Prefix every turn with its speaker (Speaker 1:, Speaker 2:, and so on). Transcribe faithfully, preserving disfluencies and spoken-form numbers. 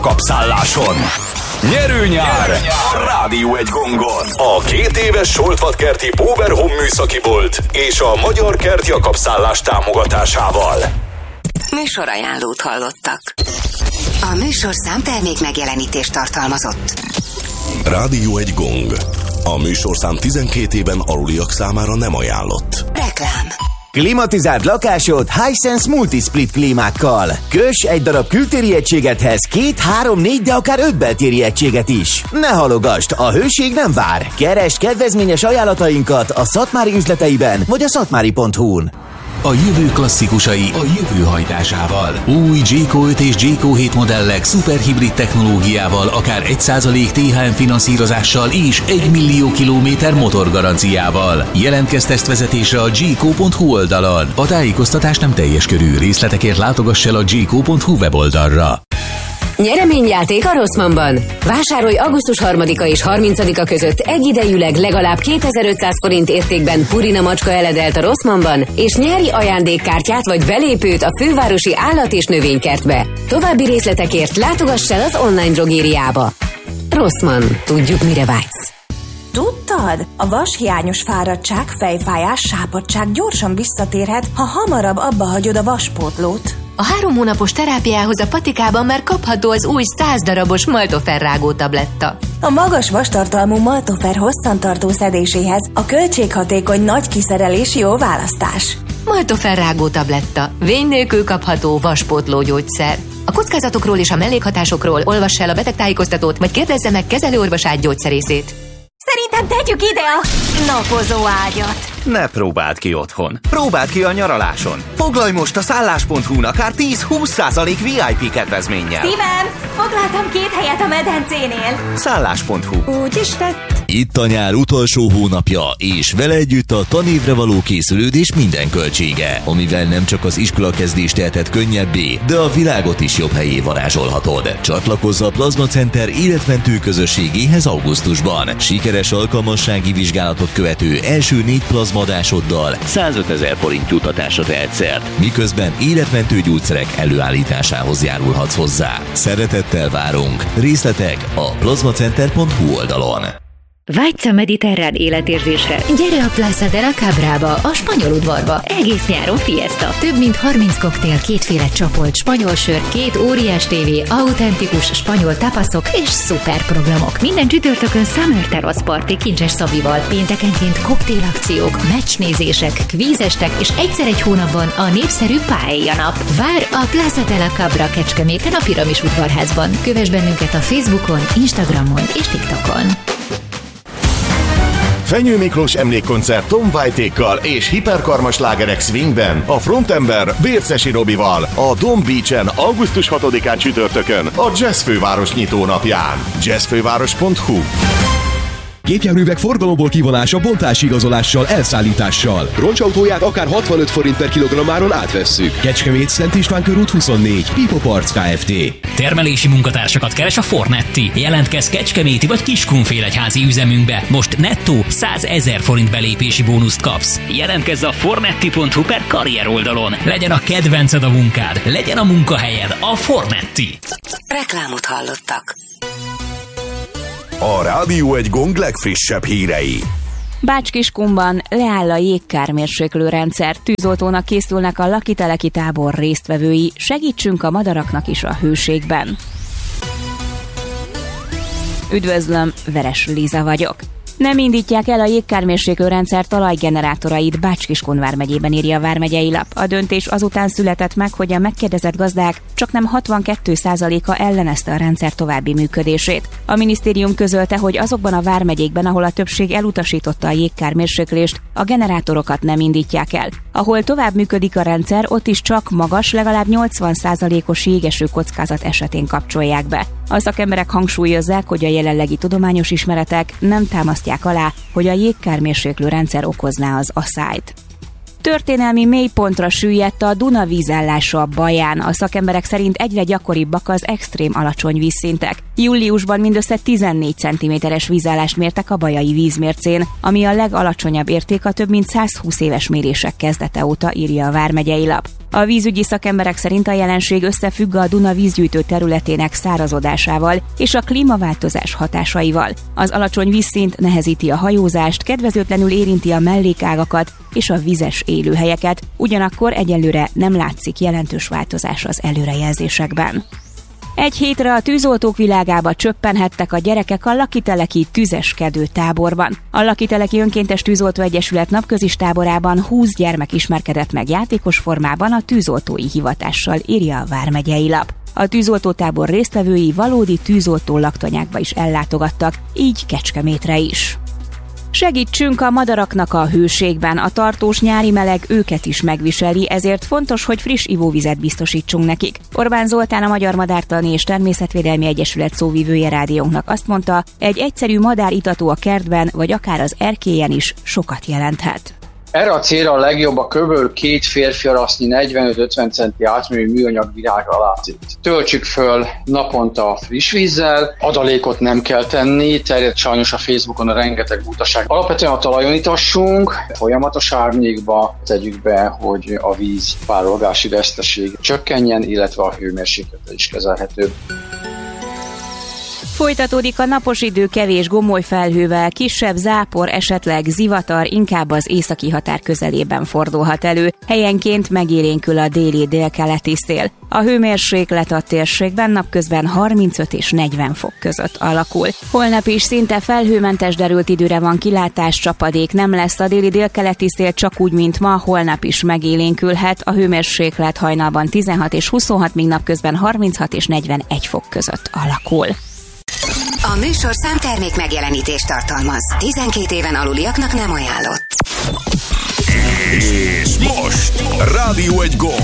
Speaker 1: Kapszálláson. Nyerő nyár a Rádió egy gongon. A két éves Soltvatkerti Powerhome műszaki bolt és a Magyar Kert Jakab-szállás támogatásával.
Speaker 2: Műsorajánlót hallottak. A műsorszám termék megjelenítést tartalmazott.
Speaker 1: Rádió egy gong. A műsorszám tizenkét éven aluliak számára nem ajánlott.
Speaker 2: Reklám.
Speaker 3: Klimatizált lakásod Hisense Multisplit klímákkal. Köss egy darab kültéri egységethez két, három, négy, de akár öt beltéri egységet is. Ne halogasd, a hőség nem vár. Keresd kedvezményes ajánlatainkat a Szatmári üzleteiben vagy a szatmári pont hu-n.
Speaker 4: A jövő klasszikusai a jövő hajtásával. Új Jayco öt és Jayco hét modellek szuperhibrid technológiával, akár egy százalék té há em finanszírozással és egy millió kilométer motorgaranciával. Jelentkezz tesztvezetésre a jayco pont hu oldalon. A tájékoztatás nem teljes körű, részletekért látogass el a jayco pont hu weboldalra.
Speaker 5: Nyereményjáték a Rossmannban. Vásárolj augusztus harmadika és harmincadika között egyidejűleg legalább kétezer-ötszáz forint értékben Purina macska eledelt a Rossmannban, és nyeri ajándékkártyát vagy belépőt a fővárosi állat- és növénykertbe. További részletekért látogass el az online drogériába. Rossmann. Tudjuk, mire vágysz.
Speaker 6: Tudtad? A vashiányos fáradtság, fejfájás, sápadtság gyorsan visszatérhet, ha hamarabb abba hagyod a vaspótlót.
Speaker 7: A három hónapos terápiához a patikában már kapható az új száz darabos Maltofer rágó tabletta.
Speaker 6: A magas vastartalmú Maltofer hosszantartó szedéséhez a költséghatékony nagy kiszerelés jó választás.
Speaker 7: Maltofer rágó tabletta. Vény nélkül kapható vaspótló gyógyszer. A kockázatokról és a mellékhatásokról olvass el a betegtájékoztatót, vagy kérdezze meg kezelőorvosát, gyógyszerészét.
Speaker 6: Szerintem tegyük ide a napozó ágyat.
Speaker 8: Ne próbáld ki otthon. Próbáld ki a nyaraláson. Foglalj most a szállás pont hu-n akár tíz-húsz százalék vé i pé kedvezménnyel.
Speaker 6: Steven, foglaltam két helyet a medencénél.
Speaker 8: szállás pont hu.
Speaker 6: Úgy is lett.
Speaker 9: Itt a nyár utolsó hónapja, és vele együtt a tanévre való készülődés minden költsége, amivel nem csak az iskolakezdést teheted könnyebbé, de a világot is jobb helyé varázsolhatod. Csatlakozz a Plazma Center életmentő közösségéhez augusztusban. Sikeres alkalmassági vizsgálatot követő első négy plazmadásoddal százötezer forint juttatásra tehetsz szert, miközben életmentő gyógyszerek előállításához járulhatsz hozzá. Szeretettel várunk! Részletek a plazmacenter pont hu oldalon.
Speaker 10: Vágysz a mediterrán életérzésre? Gyere a Plaza de la Cabrába, a spanyol udvarba. Egész nyáron fiesta. Több mint harminc koktél, kétféle csapolt, spanyol sör, két óriás tévé, autentikus spanyol tapaszok és szuper programok. Minden csütörtökön Summer Terrace Party Kincses Szabival, péntekenként koktélakciók, meccsnézések, kvízestek és egyszer egy hónapban a népszerű Paella nap. Vár a Plaza de la Cabra Kecskeméten a Piramis udvarházban. Kövess bennünket a Facebookon, Instagramon és TikTokon.
Speaker 11: Fenyő Miklós emlékkoncert Tom White-ékkal és hiperkarmas slágerek swingben, a frontember Bércesi Robival, a Dome Beach-en augusztus hatodikán csütörtökön, a Jazz Főváros nyitónapján. jazzfőváros pont hu.
Speaker 12: Gépjárművek forgalomból kivonása bontási igazolással, elszállítással. Roncsautóját akár hatvanöt forint per kilogrammáron átvesszük. Kecskemét, Szent István körút huszonnégy, Pipo Parts Kft.
Speaker 13: Termelési munkatársakat keres a Fornetti. Jelentkezz kecskeméti vagy Kiskunfélegyházi üzemünkbe. Most nettó százezer forint belépési bónuszt kapsz. Jelentkezz a fornetti pont hu per karrier oldalon. Legyen a kedvenced a munkád, legyen a munkahelyed a Fornetti.
Speaker 2: Reklámot hallottak.
Speaker 1: A Rádió egy gong legfrissebb hírei.
Speaker 14: Bács-Kiskunban leáll a jégkármérséklő rendszer, tűzoltónak készülnek a Laki-Teleki tábor résztvevői, segítsünk a madaraknak is a hőségben. Üdvözlöm, Veres Liza vagyok. Nem indítják el a jégkármérséklő rendszer talajgenerátorait, Bács-Kiskun vármegyében, írja a vármegyei lap. A döntés azután született meg, hogy a megkérdezett gazdák csaknem hatvankettő százaléka ellenezte a rendszer további működését. A minisztérium közölte, hogy azokban a vármegyékben, ahol a többség elutasította a jégkármérséklést, a generátorokat nem indítják el. Ahol tovább működik a rendszer, ott is csak magas, legalább nyolcvan százalékos jégeső kockázat esetén kapcsolják be. A szakemberek hangsúlyozzák, hogy a jelenlegi tudományos ismeretek nem támasztják alá, hogy a jégkármérséklő rendszer okozná az aszályt. Történelmi mélypontra süllyedt a Duna vízállása a Baján. A szakemberek szerint egyre gyakoribbak az extrém alacsony vízszintek. Júliusban mindössze tizennégy centiméteres vízállást mértek a bajai vízmércén, ami a legalacsonyabb érték a több mint százhúsz éves mérések kezdete óta, írja a vármegyei lap. A vízügyi szakemberek szerint a jelenség összefügg a Duna vízgyűjtő területének szárazodásával és a klímaváltozás hatásaival. Az alacsony vízszint nehezíti a hajózást, kedvezőtlenül érinti a mellékágakat és a vizes élőhelyeket, ugyanakkor egyelőre nem látszik jelentős változás az előrejelzésekben. Egy hétre a tűzoltók világába csöppenhettek a gyerekek a Lakiteleki tüzeskedő táborban. A Lakiteleki Önkéntes Tűzoltó Egyesület napközis táborában húsz gyermek ismerkedett meg játékos formában a tűzoltói hivatással, írja a vármegyei lap. A tűzoltótábor résztvevői valódi tűzoltó laktanyákba is ellátogattak, így Kecskemétre is. Segítsünk a madaraknak a hőségben, a tartós nyári meleg őket is megviseli, ezért fontos, hogy friss ivóvizet biztosítsunk nekik. Orbán Zoltán, a Magyar Madártani és Természetvédelmi Egyesület szóvivője rádiónknak azt mondta, egy egyszerű madáritató a kertben, vagy akár az erkélyen is sokat jelenthet.
Speaker 15: Erre a célra a legjobb a kb. két férfiarasznyi negyvenöt-ötven centi átmérőjű műanyag virágra látszik. Töltsük föl naponta friss vízzel, adalékot nem kell tenni, terjed sajnos a Facebookon a rengeteg butaság. Alapvetően a talajon itassunk, folyamatos árnyékba tegyük be, hogy a víz párolgási veszteség csökkenjen, illetve a hőmérséklete is kezelhetőbb.
Speaker 14: Folytatódik a napos idő kevés gomoly felhővel, kisebb zápor, esetleg zivatar inkább az északi határ közelében fordulhat elő. Helyenként megélénkül a déli délkeleti szél. A hőmérséklet a térségben napközben harmincöt és negyven fok között alakul. Holnap is szinte felhőmentes derült időre van kilátás, csapadék nem lesz, a déli délkeleti szél csak úgy, mint ma, holnap is megélénkülhet. A hőmérséklet hajnalban tizenhat és huszonhat, míg napközben harminchat és negyvenegy fok között alakul.
Speaker 2: A műsor számtermék megjelenítést tartalmaz. tizenkét éven aluliaknak nem ajánlott.
Speaker 1: És most Rádió egy gomb.